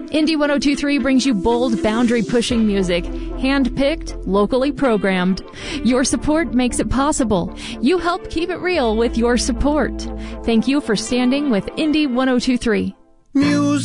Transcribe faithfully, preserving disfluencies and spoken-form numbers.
Indie one oh two point three brings you bold, boundary-pushing music, hand-picked, locally programmed. Your support makes it possible. You help keep it real with your support. Thank you for standing with Indie one oh two point three. Music.